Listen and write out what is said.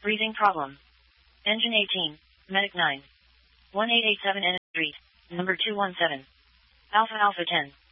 Breathing problem. Engine 18, Medic 9. 1887 N Street, number 217. Alpha Alpha 10.